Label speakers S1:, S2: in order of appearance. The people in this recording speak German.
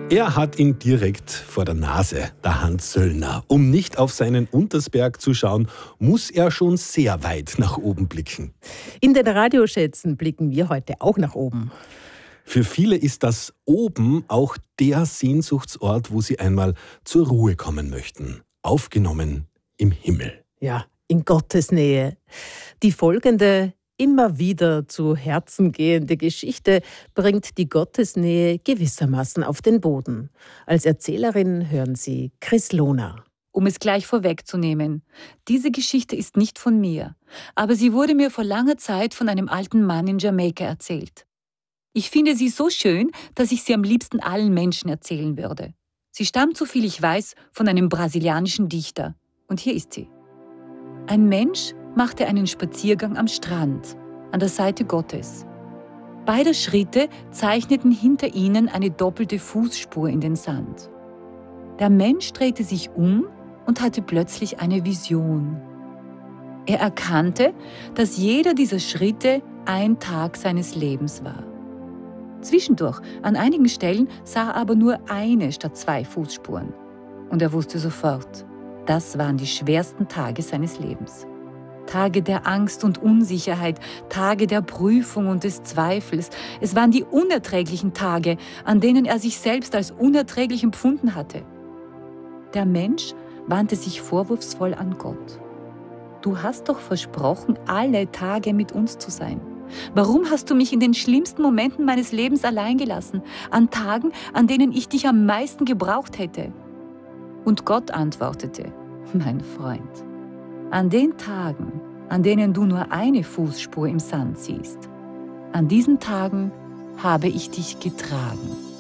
S1: Er hat ihn direkt vor der Nase, der Hans Söllner. Um nicht auf seinen Untersberg zu schauen, muss er schon sehr weit nach oben blicken.
S2: In den Radioschätzen blicken wir heute auch nach oben.
S1: Für viele ist das Oben auch der Sehnsuchtsort, wo sie einmal zur Ruhe kommen möchten. Aufgenommen im Himmel.
S2: Ja, in Gottes Nähe. Die folgende, immer wieder zu Herzen gehende Geschichte bringt die Gottesnähe gewissermaßen auf den Boden. Als Erzählerin hören Sie Chris Lohner.
S3: Um es gleich vorwegzunehmen, diese Geschichte ist nicht von mir, aber sie wurde mir vor langer Zeit von einem alten Mann in Jamaika erzählt. Ich finde sie so schön, dass ich sie am liebsten allen Menschen erzählen würde. Sie stammt, soviel ich weiß, von einem brasilianischen Dichter. Und hier ist sie. Ein Mensch machte einen Spaziergang am Strand, an der Seite Gottes. Beide Schritte zeichneten hinter ihnen eine doppelte Fußspur in den Sand. Der Mensch drehte sich um und hatte plötzlich eine Vision. Er erkannte, dass jeder dieser Schritte ein Tag seines Lebens war. Zwischendurch, an einigen Stellen, sah er aber nur eine statt zwei Fußspuren. Und er wusste sofort, das waren die schwersten Tage seines Lebens. Tage der Angst und Unsicherheit, Tage der Prüfung und des Zweifels. Es waren die unerträglichen Tage, an denen er sich selbst als unerträglich empfunden hatte. Der Mensch wandte sich vorwurfsvoll an Gott. Du hast doch versprochen, alle Tage mit uns zu sein. Warum hast du mich in den schlimmsten Momenten meines Lebens allein gelassen, an Tagen, an denen ich dich am meisten gebraucht hätte? Und Gott antwortete, mein Freund, an den Tagen, an denen du nur eine Fußspur im Sand siehst, an diesen Tagen habe ich dich getragen.